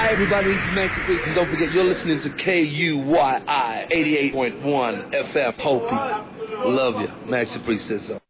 Hi, everybody. This is Maxi Priest, and don't forget, you're listening to KUYI 88.1 FM. Hope. Love you. Maxi Priest says so.